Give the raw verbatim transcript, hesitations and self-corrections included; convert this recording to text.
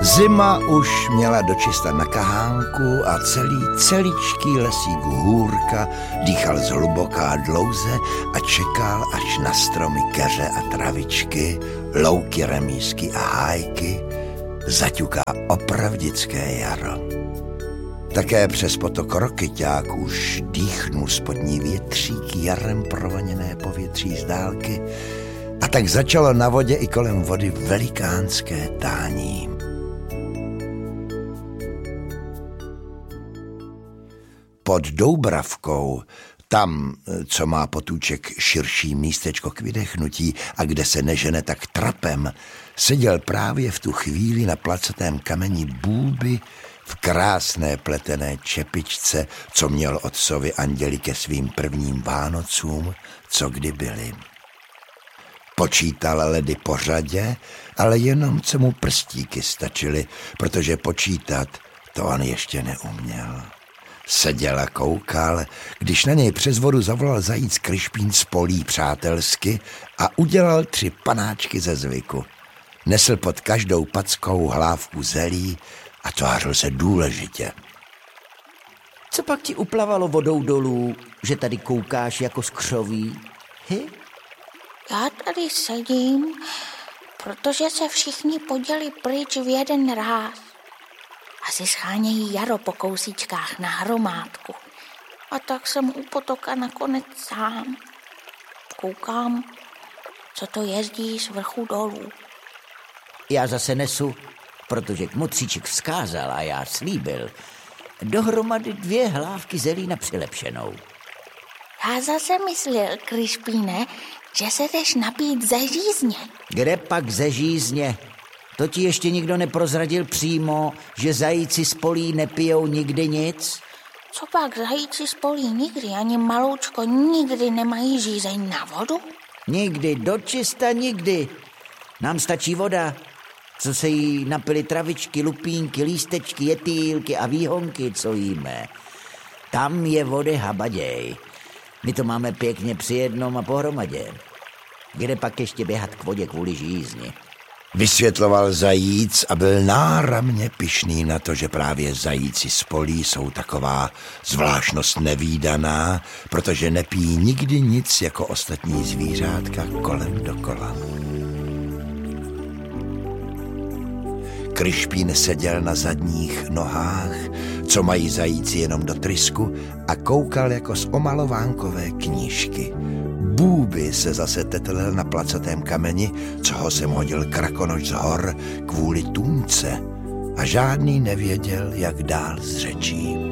Zima už měla dočista na kahánku a celý celičký lesík hůrka dýchal zhluboká a dlouze a čekal, až na stromy keře a travičky, louky, remísky a hájky zaťuká opravdické jaro. Také přes potok Rokyťák už dýchnul spodní větřík jarem provoněné povětří z dálky a tak začalo na vodě i kolem vody velikánské tání. Pod Doubravkou, tam, co má potůček širší místečko k vydechnutí a kde se nežene tak trapem, seděl právě v tu chvíli na placatém kameni Bůby v krásné pletené čepičce, co měl od sovy anděli ke svým prvním Vánocům, co kdy byly. Počítal ledy po řadě, ale jenom co mu prstíky stačily, protože počítat to on ještě neuměl. Seděl a koukal, když na něj přes vodu zavolal zajíc Kryšpín z polí přátelsky a udělal tři panáčky ze zvyku. Nesl pod každou packou hlávku zelí a tvářil se důležitě. Co pak ti uplavalo vodou dolů, že tady koukáš jako skřoví? Hy? Já tady sedím, protože se všichni poděli pryč v jeden ráz. Asi schánějí jaro po kousíčkách na hromádku. A tak jsem u potoka nakonec sám. Koukám, co to jezdí z vrchu dolů. Já zase nesu, protože kmotříček vzkázal a já slíbil, dohromady dvě hlávky zelí na přilepšenou. Já zase myslel, Kryšpíne, že se jdeš napít ze žízně. Kde pak ze žízně? To ti ještě nikdo neprozradil přímo, že zajíci z polí nepijou nikdy nic? Co pak zajíci z polí nikdy, ani maloučko nikdy nemají žízeň na vodu? Nikdy, dočista nikdy. Nám stačí voda, co se jí napily travičky, lupínky, lístečky, jetýlky a výhonky, co jíme. Tam je vody habaděj. My to máme pěkně při jednom a pohromadě. Kde pak ještě běhat k vodě kvůli žízni? Vysvětloval zajíc a byl náramně pyšný na to, že právě zajíci z polí jsou taková zvláštnost nevídaná, protože nepijí nikdy nic jako ostatní zvířátka kolem dokola. Kryšpín seděl na zadních nohách, co mají zajíci jenom do trysku, a koukal jako z omalovánkové knížky. Bůby se zase tetlel na placatém kameni, co ho sem hodil krakonoš z hor kvůli tůňce, a žádný nevěděl, jak dál s řečí.